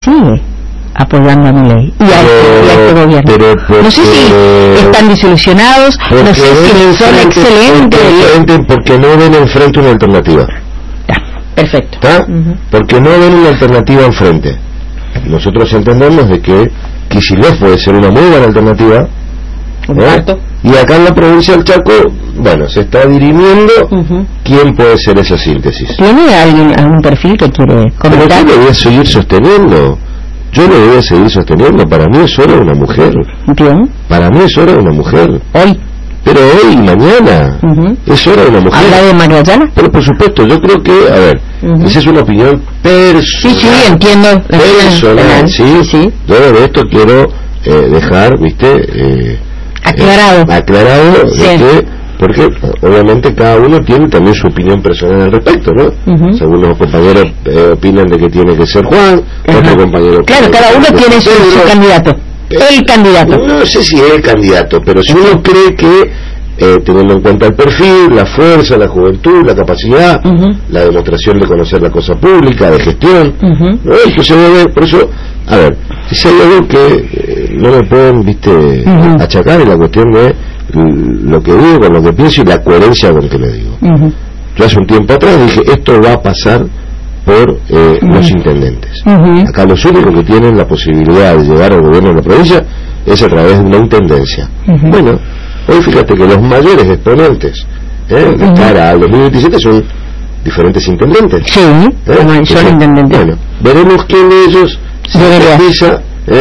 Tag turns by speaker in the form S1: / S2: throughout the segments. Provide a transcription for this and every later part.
S1: sigue apoyando a Milei y a este gobierno. No sé si están desilusionados, no sé si son excelentes.
S2: Porque no ven enfrente una alternativa.
S1: Perfecto.
S2: Porque no ven una alternativa enfrente. Nosotros entendemos de que Kicillof puede ser una muy buena alternativa. Y acá en la provincia del Chaco, bueno, se está dirimiendo quién puede ser esa síntesis.
S1: ¿Tiene algún perfil que quiere comentar?
S2: Pero yo lo voy a seguir sosteniendo. Para mí es hora de una mujer.
S1: ¿Bien?
S2: Para mí es hora de una mujer.
S1: Hoy.
S2: Pero hoy, mañana, es hora de una mujer.
S1: ¿Habla de Mariana?
S2: Pero por supuesto, yo creo que, a ver, esa es una opinión personal.
S1: Sí, entiendo.
S2: Personal, sí. Yo de esto quiero dejar, aclarado de que, porque obviamente cada uno tiene también su opinión personal al respecto, ¿no? Algunos compañeros opinan de que tiene que ser Juan, otro compañero...
S1: Claro, cada uno tiene su candidato. El candidato.
S2: No sé si es el candidato, pero si uno cree que, teniendo en cuenta el perfil, la fuerza, la juventud, la capacidad, la demostración de conocer la cosa pública, de gestión, ¿no? Entonces, por eso, a ver, si hay algo que no me pueden, achacar, es la cuestión de lo que digo con lo que pienso y la coherencia con lo que le digo. Yo hace un tiempo atrás dije, esto va a pasar por los intendentes. Acá los únicos que tienen la posibilidad de llegar al gobierno de la provincia es a través de una intendencia. Bueno, hoy fíjate que los mayores exponentes de cara al 2027 son diferentes intendentes.
S1: Son intendentes.
S2: Bueno, veremos quién de ellos se realiza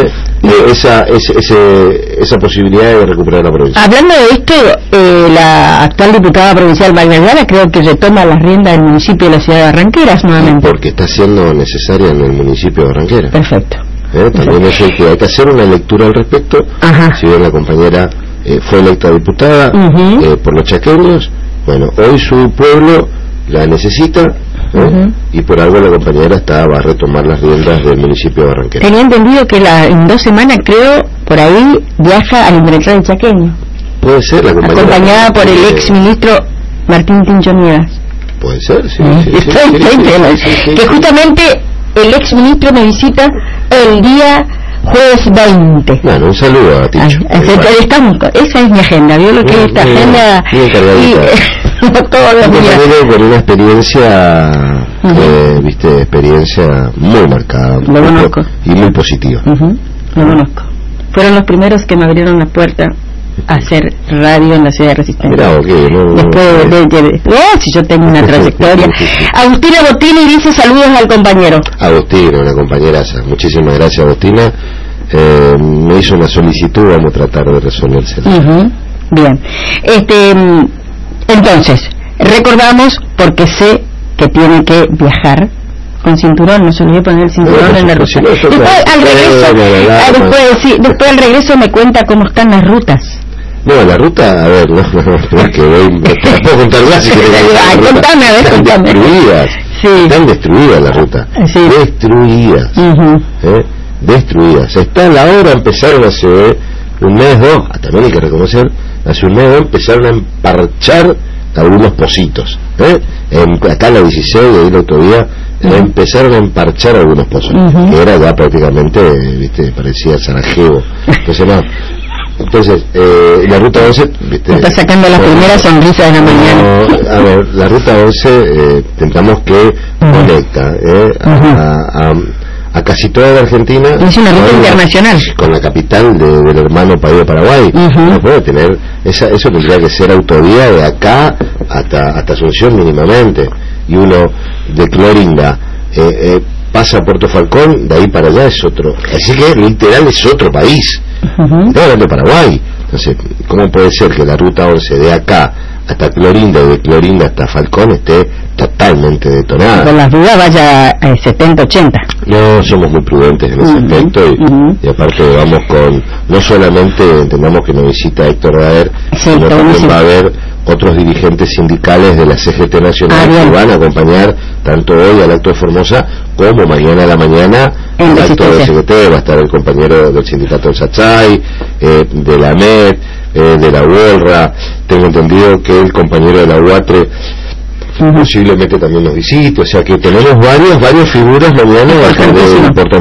S2: esa posibilidad de recuperar la provincia.
S1: Hablando de esto, la actual diputada provincial Magdalena creo que retoma las riendas del municipio de la ciudad de Barranqueras nuevamente.
S2: Porque está siendo necesaria en el municipio de Barranqueras.
S1: Perfecto.
S2: También es que hay que hacer una lectura al respecto. Si bien la compañera fue electa diputada por los chaqueños, bueno, hoy su pueblo la necesita. Y por algo la compañera va a retomar las riendas del municipio de Barranquera.
S1: Tenía entendido que en 2 semanas, creo, por ahí viaja al Intendente Chaqueño.
S2: Puede ser, la compañera.
S1: Acompañada por el ex ministro Martín Tincho Nieves.
S2: Puede ser, sí.
S1: Que justamente el ex ministro me visita el día jueves 20.
S2: Bueno, un saludo a Tincho.
S1: Esa es mi agenda, ¿vio lo que es esta agenda? Todos los días.
S2: Con una experiencia, experiencia muy marcada.
S1: Lo conozco.
S2: Y muy positiva.
S1: Lo conozco. Fueron los primeros que me abrieron la puerta a hacer radio en la ciudad de Resistencia. Después si yo tengo una trayectoria. Agustina Bottini dice saludos al compañero.
S2: Agustina, una compañeraza. Muchísimas gracias, Agustina. Me hizo una solicitud, vamos a tratar de resolvérsela.
S1: Bien. Entonces, recordamos, porque sé que tiene que viajar con cinturón, no se olvide poner el cinturón en la ruta. Después al regreso me cuenta cómo están las rutas.
S2: No, la ruta, a ver, no es que te la puedo contar más si querés.
S1: Contame.
S2: Destruidas. Están destruidas las rutas. Destruidas. Está a la hora, empezaron hace un mes, 2, también hay que reconocer, hace un mes, 2, empezaron a emparchar algunos pocitos. Acá en la 16, de ahí la autovía, empezaron a emparchar algunos pozos, que era ya prácticamente, parecía Sarajevo. Entonces, la ruta 11...
S1: Está sacando las primeras sonrisas de la mañana.
S2: A ver, la ruta 11, intentamos que conecta a casi toda la Argentina.
S1: Es una ruta internacional.
S2: Con la capital del hermano país de Paraguay. No puede tener, eso tendría que ser autovía de acá hasta Asunción mínimamente. Y uno de Clorinda pasa a Puerto Falcón, de ahí para allá es otro. Así que literal es otro país. Estamos hablando de Paraguay. Entonces, ¿cómo puede ser que la ruta 11 de acá hasta Clorinda y de Clorinda hasta Falcón esté totalmente detonada?
S1: Con las dudas vaya a 70-80.
S2: No, somos muy prudentes en ese aspecto y aparte vamos con, no solamente entendamos que nos visita Héctor Daer, sino también va a haber otros dirigentes sindicales de la CGT Nacional que van a acompañar tanto hoy al acto de Formosa como mañana a la mañana al acto de CGT. Va a estar el compañero del sindicato del Sachay, de la MED, de la UELRA. Tengo entendido que el compañero de la UATRE posiblemente también nos visite, o sea que tenemos varias figuras mañana bastante importantes.